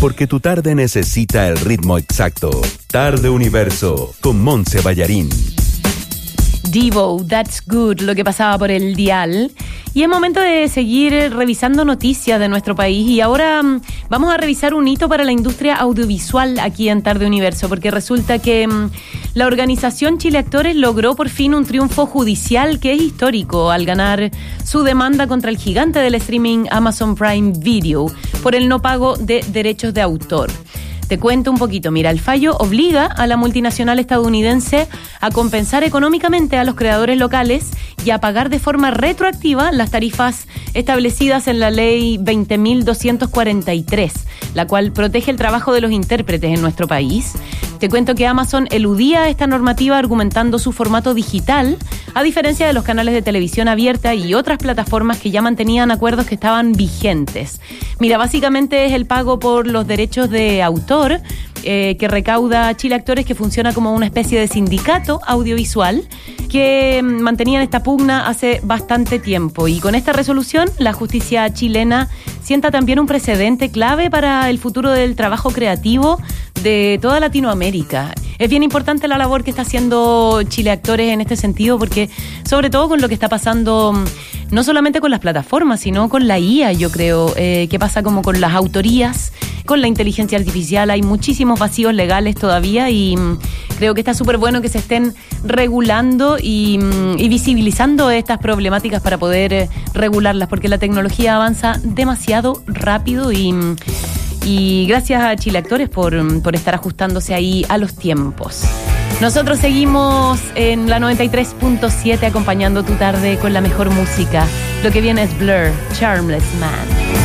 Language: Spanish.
Porque tu tarde necesita el ritmo exacto. Tarde Universo, con Montse Ballarín. Devo, That's Good, lo que pasaba por el dial. Y es momento de seguir revisando noticias de nuestro país. Y ahora vamos a revisar un hito para la industria audiovisual aquí en Tarde Universo, porque resulta que la organización Chile Actores logró por fin un triunfo judicial que es histórico al ganar su demanda contra el gigante del streaming Amazon Prime Video por el no pago de derechos de autor. Te cuento un poquito. Mira, el fallo obliga a la multinacional estadounidense a compensar económicamente a los creadores locales y a pagar de forma retroactiva las tarifas establecidas en la ley 20.243, la cual protege el trabajo de los intérpretes en nuestro país. Te cuento que Amazon eludía esta normativa argumentando su formato digital, a diferencia de los canales de televisión abierta y otras plataformas que ya mantenían acuerdos que estaban vigentes. Mira, básicamente es el pago por los derechos de autor que recauda Chile Actores, que funciona como una especie de sindicato audiovisual que mantenían esta pugna hace bastante tiempo. Y con esta resolución, la justicia chilena sienta también un precedente clave para el futuro del trabajo creativo de toda Latinoamérica. Es bien importante la labor que está haciendo Chile Actores en este sentido, porque sobre todo con lo que está pasando, no solamente con las plataformas, sino con la IA, yo creo, que pasa como con las autorías, con la inteligencia artificial. Hay muchísimos vacíos legales todavía y creo que está súper bueno que se estén regulando y visibilizando estas problemáticas para poder regularlas, porque la tecnología avanza demasiado rápido y gracias a Chile Actores por estar ajustándose ahí a los tiempos. Nosotros seguimos en la 93.7 acompañando tu tarde con la mejor música. Lo que viene es Blur, Charmless Man.